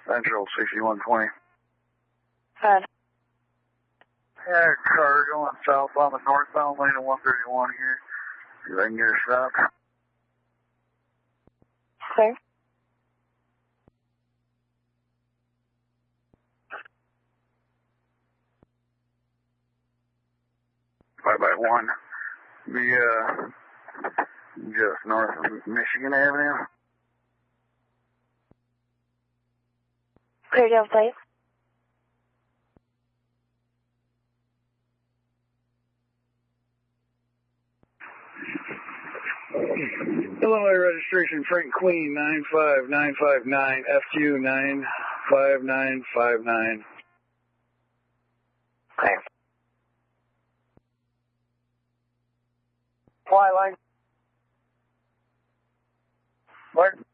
Central 6120. Fine. Yeah, car going south on the northbound lane of 131 here. See if I can get her stopped. Clear. 5x1. Be just north of Michigan Avenue. Clear down, please. Illinois registration Frank Queen 95959 FQ 95959. Clear. Fly line. What?